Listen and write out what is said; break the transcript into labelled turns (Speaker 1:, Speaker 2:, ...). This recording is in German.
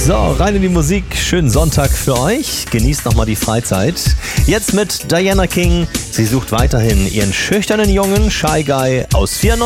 Speaker 1: So, rein in die Musik. Schönen Sonntag für euch. Genießt nochmal die Freizeit. Jetzt mit Diana King. Sie sucht weiterhin ihren schüchternen Jungen, Shy Guy aus 94.